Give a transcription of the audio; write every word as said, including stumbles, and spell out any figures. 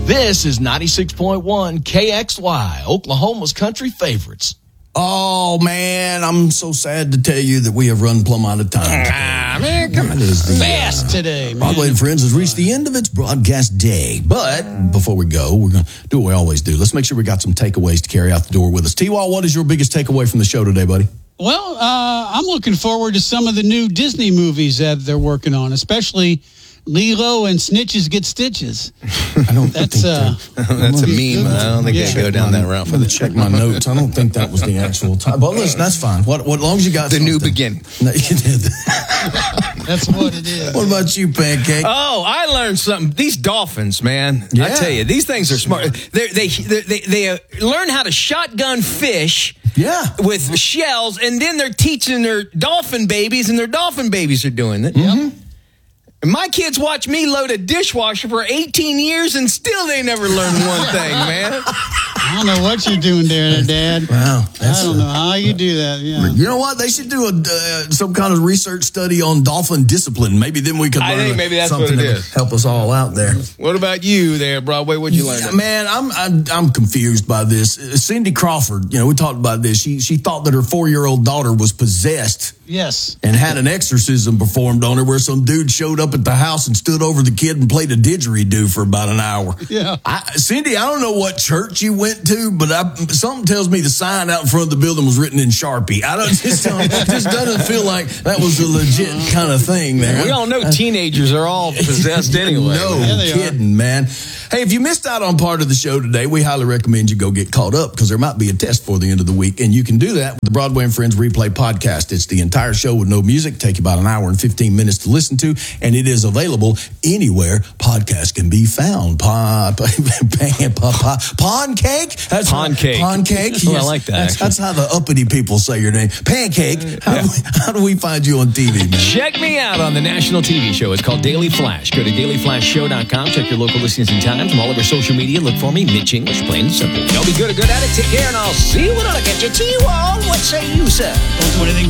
This is ninety-six point one K X Y, Oklahoma's country favorites. Oh, man, I'm so sad to tell you that we have run plumb out of time. Ah, man, come on. Fast today, man. Broadway and Friends has reached the end of its broadcast day. But before we go, we're going to do what we always do. Let's make sure we got some takeaways to carry out the door with us. T-Wall, what is your biggest takeaway from the show today, buddy? Well, uh, I'm looking forward to some of the new Disney movies that they're working on, especially Lilo and Snitches Get Stitches. I don't That's, think uh, That's a meme. I don't think Yeah. they go down that route. I'm going to check my notes. I don't think that was the actual time. But listen, that's fine. What, what long as you got The new something. beginning. No, you did. That's what it is. What about you, Pancake? Oh, I learned something. These dolphins, man. Yeah. I tell you, these things are smart. They're, they they they they uh, learn how to shotgun fish. Yeah. With shells, and then they're teaching their dolphin babies, and their dolphin babies are doing it. Mm-hmm. And my kids watch me load a dishwasher for eighteen years, and still they never learned one thing, man. I don't know what you're doing there, Dad. Wow. I don't know how you do that. Yeah. You know what? They should do a uh, some kind of research study on dolphin discipline. Maybe then we could learn I think maybe that's something what it that is. would help us all out there. What about you there, Broadway? What'd you learn? Yeah, man, I'm, I'm I'm confused by this. Uh, Cindy Crawford, you know, we talked about this. She she thought that her four-year-old daughter was possessed. Yes. And had an exorcism performed on her where some dude showed up at the house and stood over the kid and played a didgeridoo for about an hour. Yeah. I, Cindy, I don't know what church you went to, but I, something tells me the sign out in front of the building was written in Sharpie. I don't just don't, it just doesn't feel like that was a legit kind of thing, man. We all know teenagers are all possessed anyway. No Yeah, they kidding, man. Hey, if you missed out on part of the show today, we highly recommend you go get caught up because there might be a test for the end of the week, and you can do that with the Broadway and Friends Replay podcast. It's the entire show with no music, take about an hour and fifteen minutes to listen to, and it is available anywhere podcasts can be found. Pond, pond cake? That's Pond cake. Pond cake. Oh, I like that, That's, actually. that's how the uppity people say your name. Pancake. How, do we, how do we find you on T V, man? Check me out on the national T V show. It's called Daily Flash. Go to daily flash show dot com. Check your local listings and times from all over social media. Look for me, Mitch English, plain and simple. Y'all be good or good at it. Take care, and I'll see you when I catch you. T-Wall, what say you, sir? Don't do anything